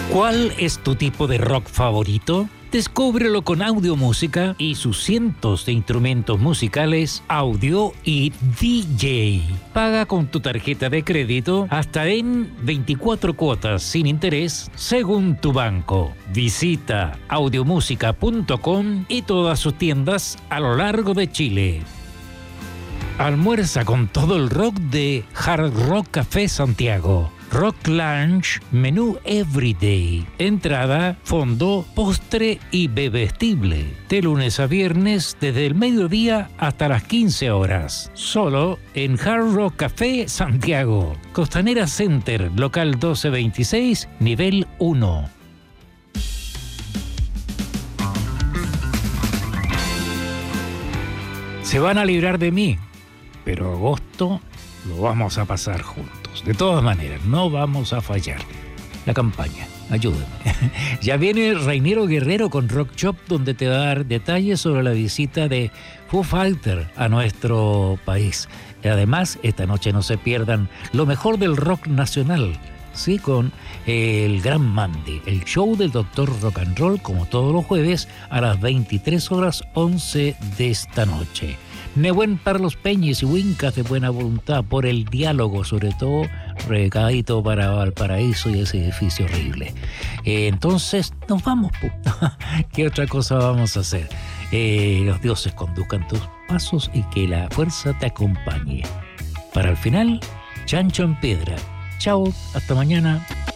¿Cuál es tu tipo de rock favorito? Descúbrelo con Audiomúsica y sus cientos de instrumentos musicales, audio y DJ. Paga con tu tarjeta de crédito hasta en 24 cuotas sin interés según tu banco. Visita audiomusica.com y todas sus tiendas a lo largo de Chile. Almuerza con todo el rock de Hard Rock Café Santiago. Rock Lunch, menú Everyday, entrada, fondo, postre y bebestible. De lunes a viernes desde el mediodía hasta las 15 horas. Solo en Hard Rock Café Santiago. Costanera Center, local 1226, nivel 1. Se van a librar de mí, pero agosto lo vamos a pasar juntos. De todas maneras, no vamos a fallar. La campaña, ayúdenme. Ya viene Reinero Guerrero con Rock Shop, donde te va a dar detalles sobre la visita de Foo Fighters a nuestro país. Y además, esta noche no se pierdan lo mejor del rock nacional, ¿sí? Con el Gran Mandy, el show del Doctor Rock and Roll, como todos los jueves, a las 23:11 de esta noche. Nehuen para los peñes y wincas de buena voluntad por el diálogo, sobre todo recadito para Valparaíso y ese edificio horrible. Entonces nos vamos. ¿Qué otra cosa vamos a hacer? Los dioses conduzcan tus pasos y que la fuerza te acompañe. Para el final, chancho en piedra. Chao, hasta mañana.